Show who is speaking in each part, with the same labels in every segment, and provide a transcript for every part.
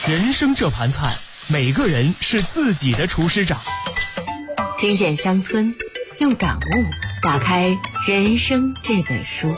Speaker 1: 人生这盘菜，每个人是自己的厨师长。
Speaker 2: 听见乡村，用感悟打开人生这本书。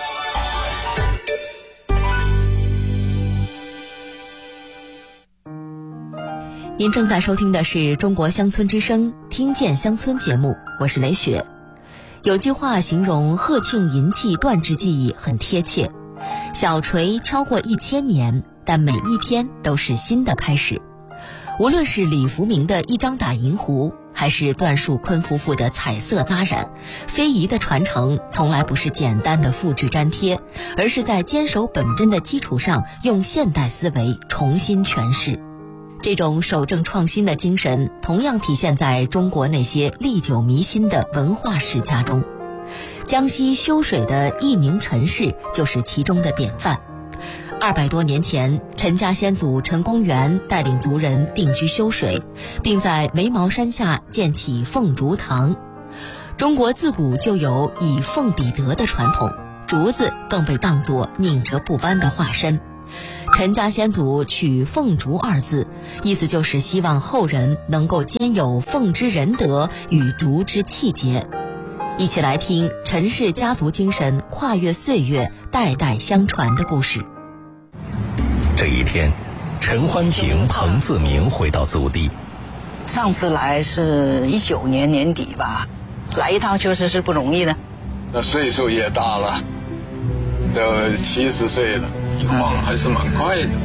Speaker 2: 您正在收听的是中国乡村之声听见乡村节目，我是雷雪。有句话形容贺庆银器断制技艺很贴切，小锤敲过1000年，但每一天都是新的开始。无论是李福明的一张打银壶，还是段树坤夫妇的彩色扎染，非遗的传承从来不是简单的复制粘贴，而是在坚守本真的基础上，用现代思维重新诠释。这种守正创新的精神，同样体现在中国那些历久弥新的文化世家中。江西修水的义宁陈氏就是其中的典范。200多年前，陈家先祖陈公元带领族人定居修水，并在眉毛山下建起凤竹堂。中国自古就有以凤比德的传统，竹子更被当作宁折不弯的化身。陈家先祖取凤竹2字，意思就是希望后人能够兼有凤之仁德与竹之气节。一起来听陈氏家族精神跨越岁月，代代相传的故事。
Speaker 3: 这一天，陈欢平、彭自明回到祖地。
Speaker 4: 上次来是19年年底吧，来一趟确实是不容易的。
Speaker 5: 那岁数也大了，都70岁了，一晃还是蛮快的。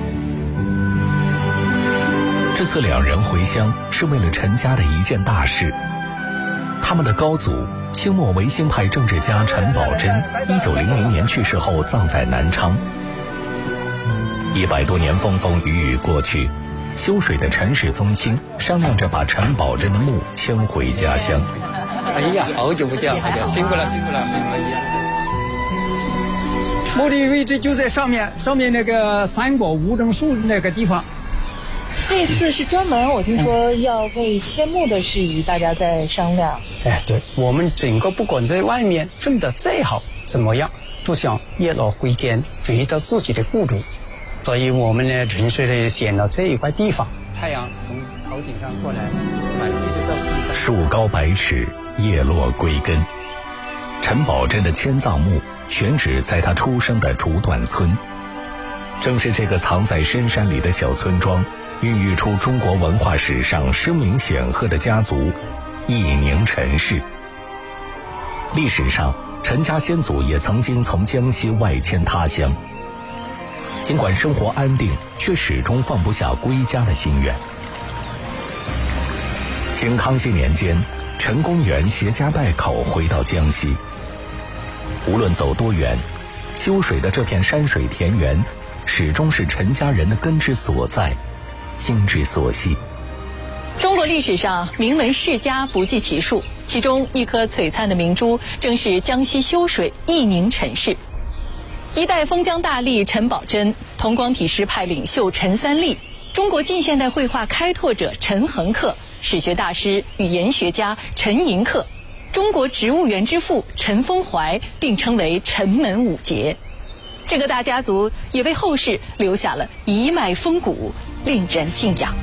Speaker 3: 这次两人回乡是为了陈家的一件大事。他们的高祖清末维新派政治家陈宝箴1900年去世后葬在南昌。100多年风风雨雨过去，修水的陈氏宗亲商量着把陈宝箴的墓迁回家乡。
Speaker 6: 哎呀，好久不见，辛苦了。
Speaker 7: 墓地位置就在上面那个3果梧桐树那个地方。
Speaker 8: 这次是专门我听说要为迁墓的事宜大家在商量。
Speaker 7: 对，我们整个不管在外面混得再好怎么样，都想叶落归根，回到自己的故土。所以我们呢，纯粹的选了这一块地方，太阳从头顶上过来，一直到西山。
Speaker 3: 树高100尺，叶落归根。陈宝箴的迁葬墓选址在他出生的竹段村，正是这个藏在深山里的小村庄，孕育出中国文化史上声名显赫的家族义宁陈氏。历史上，陈家先祖也曾经从江西外迁他乡。尽管生活安定，却始终放不下归家的心愿。清康熙年间，陈公元携家带口回到江西。无论走多远，修水的这片山水田园，始终是陈家人的根之所在，心之所系。
Speaker 8: 中国历史上名门世家不计其数，其中一颗璀璨的明珠，正是江西修水义宁陈氏。一代封疆大吏陈宝箴，同光体诗派领袖陈三立，中国近现代绘画开拓者陈恒恪，史学大师、语言学家陈寅恪，中国植物园之父陈丰怀，并称为陈门5杰。这个大家族也为后世留下了一脉风骨，令人敬仰。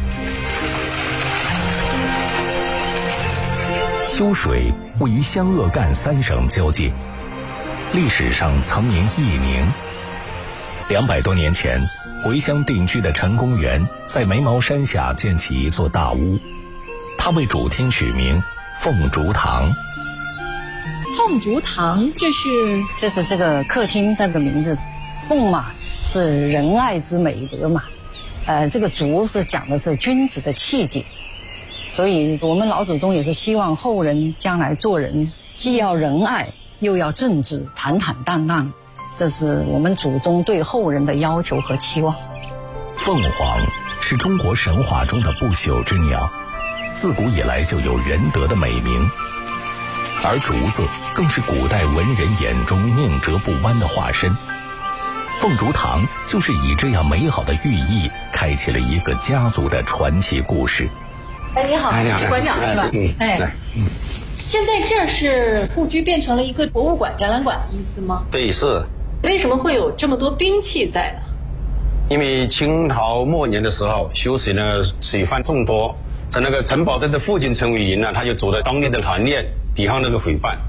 Speaker 3: 修水位于湘鄂赣3省交界，历史上曾名义宁。200多年前，回乡定居的陈公元在眉毛山下建起一座大屋，他为主厅取名凤竹堂。
Speaker 8: 凤竹堂，
Speaker 4: 这是这个客厅那个名字。凤嘛是仁爱之美德嘛，这个竹是讲的是君子的气节，所以我们老祖宗也是希望后人将来做人既要仁爱又要正直，坦坦荡荡，这是我们祖宗对后人的要求和期望。
Speaker 3: 凤凰是中国神话中的不朽之鸟，自古以来就有仁德的美名，而竹子更是古代文人眼中宁折不弯的化身。凤竹堂就是以这样美好的寓意，开启了一个家族的传奇故事。
Speaker 8: 你好，是馆长是吧？现在这是故居变成了一个博物馆、展览馆的意思吗？
Speaker 9: 对，是。
Speaker 8: 为什么会有这么多兵器在呢？
Speaker 9: 因为清朝末年的时候，修水呢水患众多，在那个陈宝灯的父亲陈伟云呢，他就组了当年的团练，抵抗那个匪办。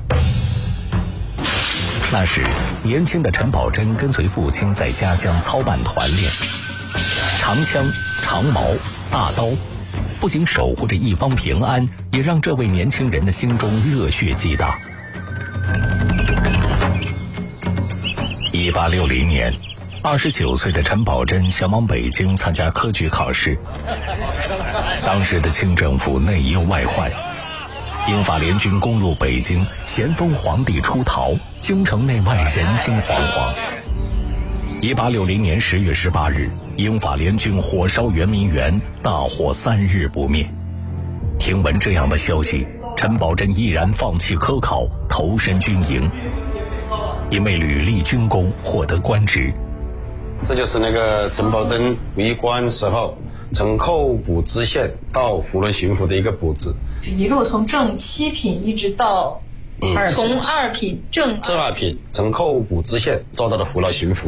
Speaker 3: 那时，年轻的陈宝箴跟随父亲在家乡操办团练，长枪、长矛、大刀，不仅守护着一方平安，也让这位年轻人的心中热血激荡。1860年，29岁的陈宝箴前往北京参加科举考试。当时的清政府内忧外患，英法联军攻入北京，咸丰皇帝出逃，京城内外人心惶惶。1860年10月18日，英法联军火烧圆明园，大火3日不灭。听闻这样的消息，陈宝箴毅然放弃科考，投身军营，因为屡立军功，获得官职。
Speaker 9: 这就是那个陈宝箴为官时候从候补知县到抚伦巡抚的一个补职，
Speaker 10: 一路从正7品一直到从2品正
Speaker 9: 2品，从候补知县做到了抚伦巡抚。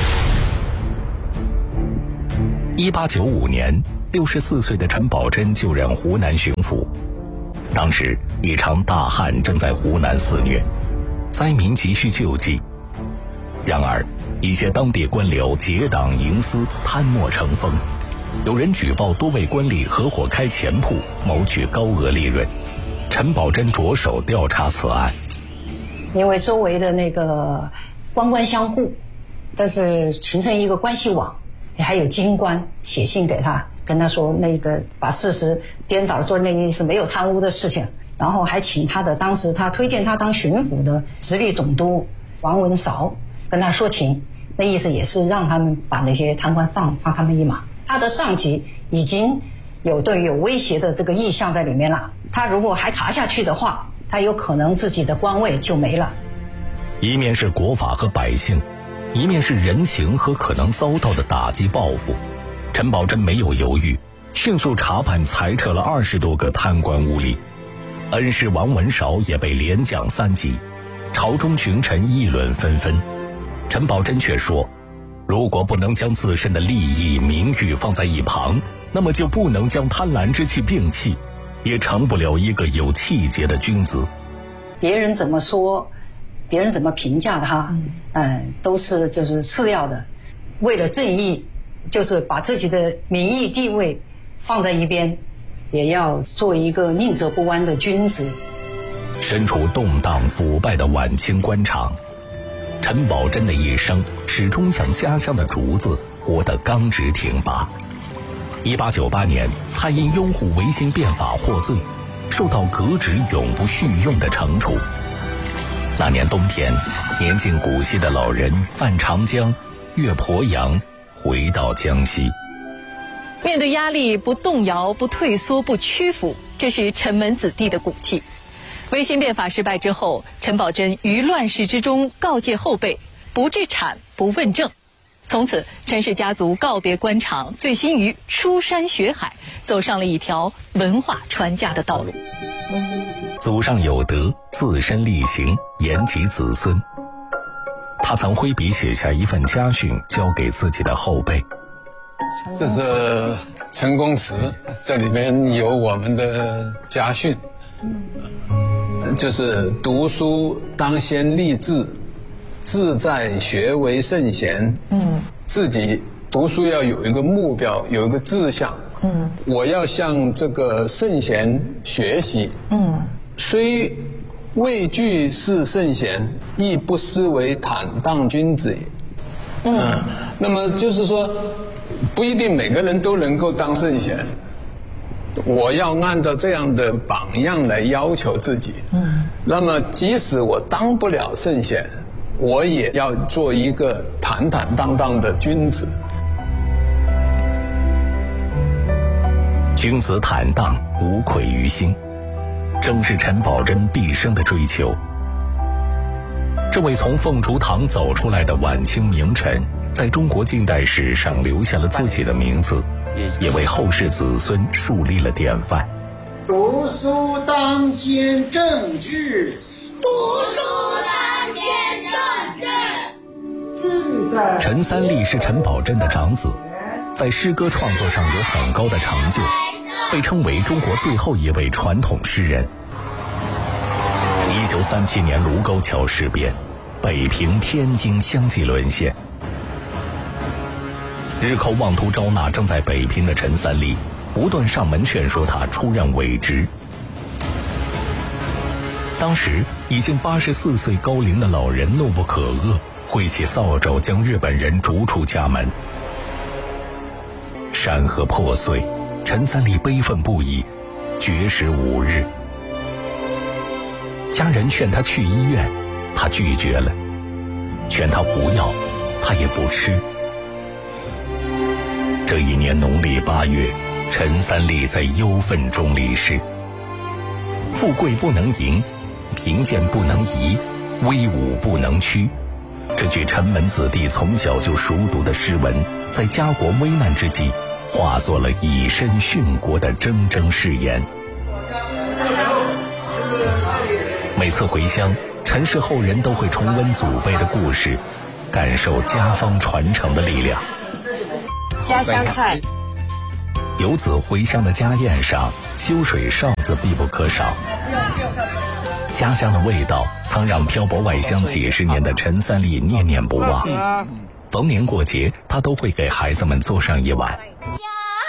Speaker 3: 1895年，64岁的陈宝箴就任湖南巡抚。当时一场大旱正在湖南肆虐，灾民急需救济。然而，一些当地官僚结党营私，贪墨成风。有人举报多位官吏合伙开钱铺，谋取高额利润。陈宝箴着手调查此案。
Speaker 4: 因为周围的那个官相护，但是形成一个关系网，还有京官写信给他，跟他说那个把事实颠倒，说那意思没有贪污的事情，然后还请他的当时他推荐他当巡抚的直隶总督王文韶跟他说情，那意思也是让他们把那些贪官放他们一马。他的上级已经有威胁的这个意向在里面了，他如果还爬下去的话，他有可能自己的官位就没了。
Speaker 3: 一面是国法和百姓，一面是人情和可能遭到的打击报复。陈宝箴没有犹豫，迅速查办裁撤了20多个贪官污吏，恩师王文韶也被连降3级。朝中群臣议论纷纷，陈宝箴却说，如果不能将自身的利益名誉放在一旁，那么就不能将贪婪之气摒弃，也成不了一个有气节的君子。
Speaker 4: 别人怎么说，别人怎么评价他，都是就是次要的。为了正义，就是把自己的名义地位放在一边，也要做一个宁折不弯的君子。
Speaker 3: 身处动荡腐败的晚清官场，陈宝箴的一生始终像家乡的竹子，活得刚直挺拔。1898年，他因拥护维新变法获罪，受到革职永不叙用的惩处。那年冬天，年近古稀的老人泛长江，越鄱阳，回到江西。
Speaker 8: 面对压力不动摇、不退缩、不屈服，这是陈门子弟的骨气。维新变法失败之后，陈宝箴于乱世之中告诫后辈，不治产，不问政。从此，陈氏家族告别官场，醉心于书山学海，走上了一条文化传家的道路。
Speaker 3: 祖上有德，自身力行，延及子孙。他曾挥笔写下一份家训，交给自己的后辈。
Speaker 5: 这是陈公祠，这里面有我们的家训，就是读书当先立志，志在学为圣贤。自己读书要有一个目标，有一个志向。我要向这个圣贤学习。虽未具是圣贤，亦不失为坦荡君子也。那么就是说，不一定每个人都能够当圣贤。我要按照这样的榜样来要求自己。那么即使我当不了圣贤，我也要做一个坦坦荡荡的君子。
Speaker 3: 君子坦荡，无愧于心，正是陈宝箴毕生的追求。这位从凤雏堂走出来的晚清名臣，在中国近代史上留下了自己的名字，也为后世子孙树立了典范。
Speaker 11: 读书当先政治，
Speaker 12: 读书当先政治，
Speaker 11: 君
Speaker 3: 陈三立是陈宝箴的长子，在诗歌创作上有很高的成就，被称为中国最后一位传统诗人。1937年卢沟桥事变，北平、天津相继沦陷，日寇妄图招纳正在北平的陈三立，不断上门劝说他出任伪职。当时已经84岁高龄的老人怒不可遏，挥起扫帚将日本人逐出家门。山河破碎，陈三立悲愤不已，绝食5日。家人劝他去医院，他拒绝了；劝他服药，他也不吃。这一年农历8月，陈三立在忧愤中离世。富贵不能淫，贫贱不能移，威武不能屈。这句陈门子弟从小就熟读的诗文，在家国危难之际，化作了以身殉国的铮铮誓言。每次回乡，陈氏后人都会重温祖辈的故事，感受家风传承的力量。
Speaker 12: 家乡菜，
Speaker 3: 游子回乡的家宴上，修水哨子必不可少。家乡的味道曾让漂泊外乡几十年的陈三立念念不忘。逢年过节，他都会给孩子们做上一碗。